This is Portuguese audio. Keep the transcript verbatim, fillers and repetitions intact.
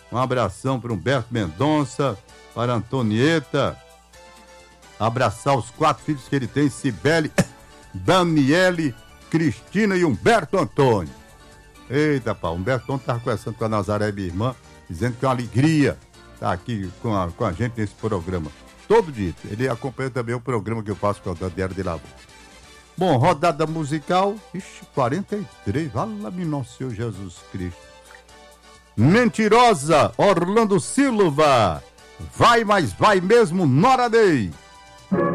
Um abração para Humberto Mendonça, para Antonieta. Abraçar os quatro filhos que ele tem, Cibele, Daniele, Cristina e Humberto Antônio. Eita, pá, Humberto Antônio estava conversando com a Nazaré, minha irmã, dizendo que é uma alegria estar aqui com a, com a gente nesse programa. Todo dia. Ele acompanha também o programa que eu faço com o Diário de Lavoura. Bom, rodada musical, ixi, quarenta e três, vala-me nosso Senhor Jesus Cristo. Mentirosa, Orlando Silva, vai, mas vai mesmo, Nora Ney.